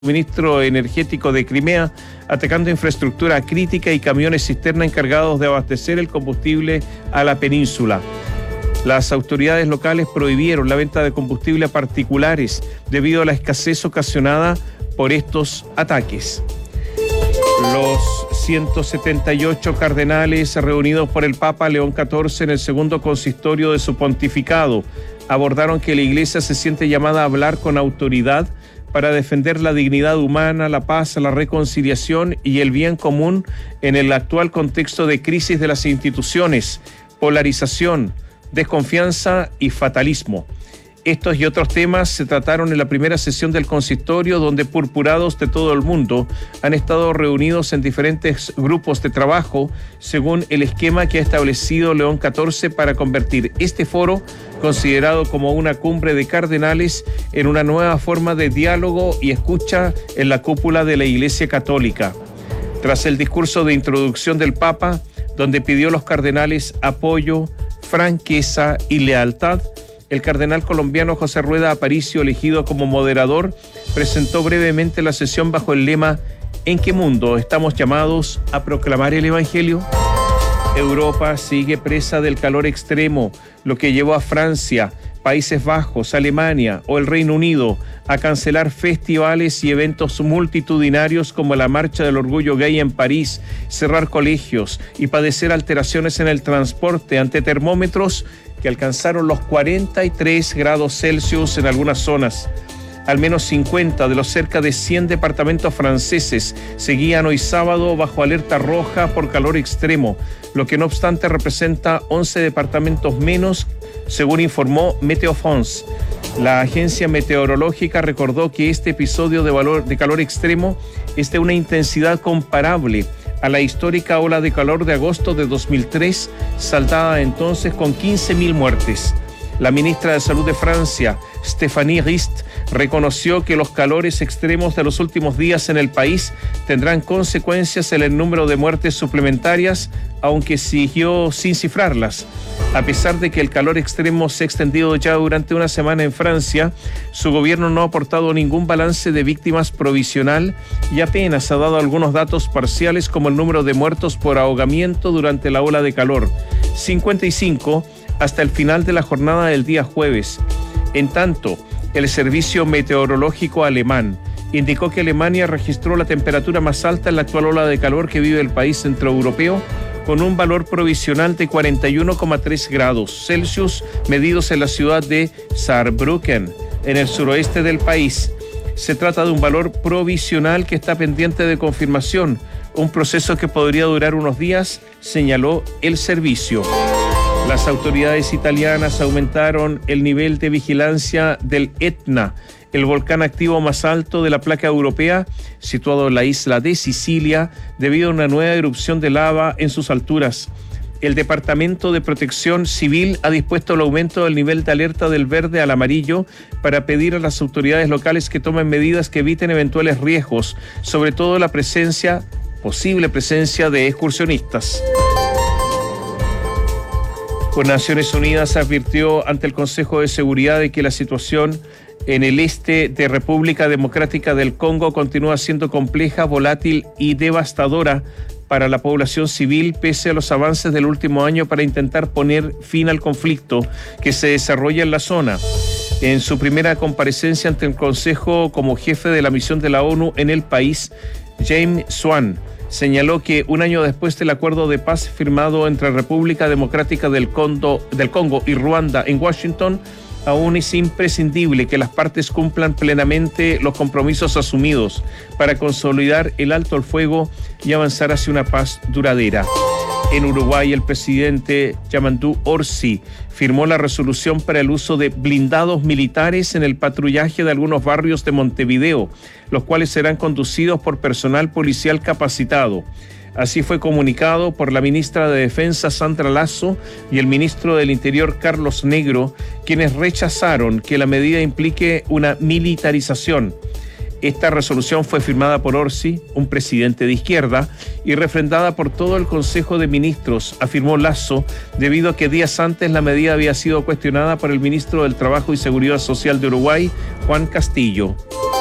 suministro energético de Crimea, atacando infraestructura crítica y camiones cisterna encargados de abastecer el combustible a la península. Las autoridades locales prohibieron la venta de combustible a particulares debido a la escasez ocasionada por estos ataques. Los 178 cardenales reunidos por el Papa León XIV en el segundo consistorio de su pontificado abordaron que la Iglesia se siente llamada a hablar con autoridad para defender la dignidad humana, la paz, la reconciliación y el bien común en el actual contexto de crisis de las instituciones, polarización, desconfianza y fatalismo. Estos y otros temas se trataron en la primera sesión del consistorio, donde purpurados de todo el mundo han estado reunidos en diferentes grupos de trabajo según el esquema que ha establecido León XIV para convertir este foro, considerado como una cumbre de cardenales, en una nueva forma de diálogo y escucha en la cúpula de la Iglesia Católica. Tras el discurso de introducción del Papa, donde pidió a los cardenales apoyo, franqueza y lealtad, el cardenal colombiano José Rueda Aparicio, elegido como moderador, presentó brevemente la sesión bajo el lema ¿En qué mundo estamos llamados a proclamar el Evangelio? Europa sigue presa del calor extremo, lo que llevó a Francia, Países Bajos, Alemania o el Reino Unido a cancelar festivales y eventos multitudinarios como la Marcha del Orgullo Gay en París, cerrar colegios y padecer alteraciones en el transporte ante termómetros que alcanzaron los 43 grados Celsius en algunas zonas. Al menos 50 de los cerca de 100 departamentos franceses seguían hoy sábado bajo alerta roja por calor extremo, lo que no obstante representa 11 departamentos menos, según informó Météo France. La agencia meteorológica recordó que este episodio de calor extremo es de una intensidad comparable a la histórica ola de calor de agosto de 2003, saldada entonces con 15.000 muertes. La ministra de Salud de Francia, Stéphanie Rist, reconoció que los calores extremos de los últimos días en el país tendrán consecuencias en el número de muertes suplementarias, aunque siguió sin cifrarlas. A pesar de que el calor extremo se ha extendido ya durante una semana en Francia, su gobierno no ha aportado ningún balance de víctimas provisional y apenas ha dado algunos datos parciales, como el número de muertos por ahogamiento durante la ola de calor, 55 hasta el final de la jornada del día jueves. En tanto, el Servicio Meteorológico alemán indicó que Alemania registró la temperatura más alta en la actual ola de calor que vive el país centroeuropeo, con un valor provisional de 41,3 grados Celsius, medidos en la ciudad de Saarbrücken, en el suroeste del país. Se trata de un valor provisional que está pendiente de confirmación, un proceso que podría durar unos días, señaló el servicio. Las autoridades italianas aumentaron el nivel de vigilancia del Etna, el volcán activo más alto de la placa europea, situado en la isla de Sicilia, debido a una nueva erupción de lava en sus alturas. El Departamento de Protección Civil ha dispuesto el aumento del nivel de alerta del verde al amarillo para pedir a las autoridades locales que tomen medidas que eviten eventuales riesgos, sobre todo la posible presencia de excursionistas. Pues Naciones Unidas advirtió ante el Consejo de Seguridad de que la situación en el este de República Democrática del Congo continúa siendo compleja, volátil y devastadora para la población civil, pese a los avances del último año para intentar poner fin al conflicto que se desarrolla en la zona. En su primera comparecencia ante el Consejo como jefe de la misión de la ONU en el país, James Swan señaló que un año después del acuerdo de paz firmado entre República Democrática del Congo y Ruanda en Washington, aún es imprescindible que las partes cumplan plenamente los compromisos asumidos para consolidar el alto el fuego y avanzar hacia una paz duradera. En Uruguay, el presidente Yamandu Orsi firmó la resolución para el uso de blindados militares en el patrullaje de algunos barrios de Montevideo, los cuales serán conducidos por personal policial capacitado. Así fue comunicado por la ministra de Defensa Sandra Lasso y el ministro del Interior Carlos Negro, quienes rechazaron que la medida implique una militarización. Esta resolución fue firmada por Orsi, un presidente de izquierda, y refrendada por todo el Consejo de Ministros, afirmó Lasso, debido a que días antes la medida había sido cuestionada por el ministro del Trabajo y Seguridad Social de Uruguay, Juan Castillo.